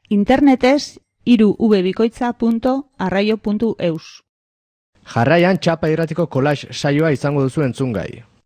Internetez irubikoitza.arraio.eus. Jarraian Txapa Irratiko collage saioa izango duzu entzungai.